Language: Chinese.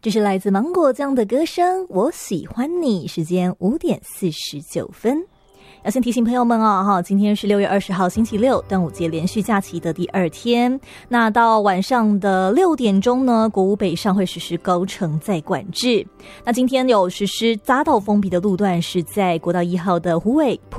这是来自芒果酱的歌声，我喜欢你。时间5点49分。要先提醒朋友们哦，今天是6月20号星期六，端午节连续假期的第2天。那到晚上的6点钟呢，国五北上会实施高乘载管制。那今天有实施匝道封闭的路段是在国道1号的虎尾